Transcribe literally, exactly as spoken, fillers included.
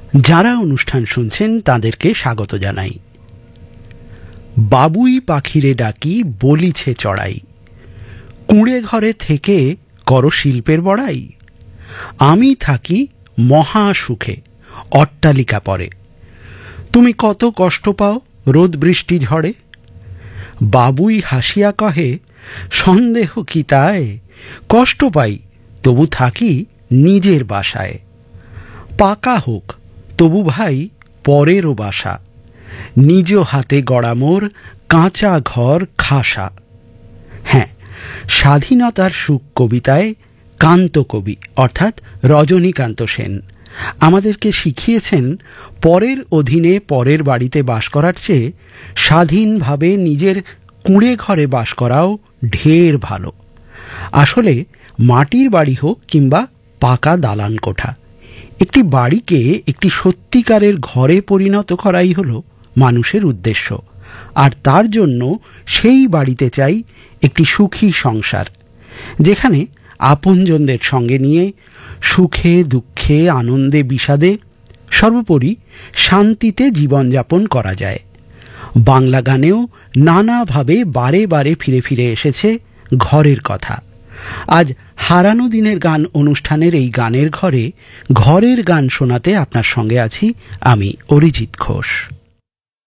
যারা অনুষ্ঠান শুনছেন তাদেরকে স্বাগত জানাই। বাবুই পাখিরে ডাকি বলিছে চড়াই, কুঁড়ে ঘরে থেকে করো শিল্পের বড়াই। আমি থাকি মহা সুখে অট্টালিকা পরে, তুমি কত কষ্ট পাও রোদ বৃষ্টি ঝড়ে। বাবুই হাসিয়া কহে সন্দেহ কি তাই, কষ্ট পাই তবু থাকি নিজের বাসায়। পাকা হোক তবু ভাই পরেরও বাসা, নিজ হাতে গড়া মোর কাঁচা ঘর খাসা। হ্যাঁ, স্বাধীনতার সুখ কবিতায় কান্ত কবি অর্থাৎ রজনীকান্ত সেন আমাদেরকে শিখিয়েছেন পরের অধীনে পরের বাড়িতে বাস করার চেয়ে স্বাধীনভাবে নিজের কুঁড়ে ঘরে বাস করাও ঢের ভালো। আসলে মাটির বাড়ি হোক কিংবা পাকা দালান কোঠা, একটি বাড়িকে একটি সত্যিকারের ঘরে পরিণত করাই হলো মানুষের উদ্দেশ্য। আর তার জন্য সেই বাড়িতে চাই একটি সুখী সংসার, যেখানে আপনজনদের সঙ্গে নিয়ে সুখে দুঃখে আনন্দে বিষাদে সর্বোপরি শান্তিতে জীবনযাপন করা যায়। বাংলা গানেও নানাভাবে বারে বারে ফিরে ফিরে এসেছে ঘরের কথা। আজ হারানো দিনের গান অনুষ্ঠানের এই গানের ঘরে ঘরের গান শোনাতে আপনার সঙ্গে আছি আমি অরিজিৎ ঘোষ।